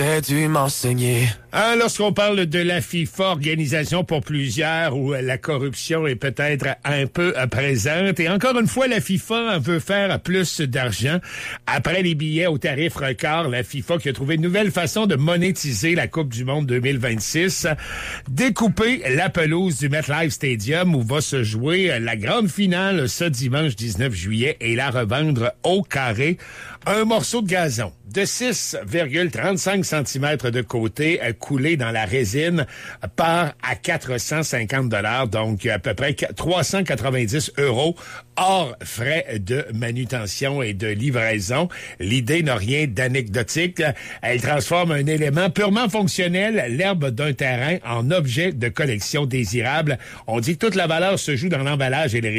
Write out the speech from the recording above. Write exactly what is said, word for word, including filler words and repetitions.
T'aurais dû m'enseigner. Hein, lorsqu'on parle de la FIFA, organisation pour plusieurs, où la corruption est peut-être un peu présente, et encore une fois, la FIFA veut faire plus d'argent. Après les billets au tarif record, la FIFA qui a trouvé une nouvelle façon de monétiser la Coupe du Monde deux mille vingt-six, découper la pelouse du MetLife Stadium où va se jouer la grande finale ce dimanche dix-neuf juillet et la revendre au carré. Un morceau de gazon de six virgule trente-cinq centimètres de côté coulé dans la résine part à quatre cent cinquante dollars, donc à peu près trois cent quatre-vingt-dix euros hors frais de manutention et de livraison. L'idée n'a rien d'anecdotique. Elle transforme un élément purement fonctionnel, l'herbe d'un terrain, en objet de collection désirable. On dit que toute la valeur se joue dans l'emballage et les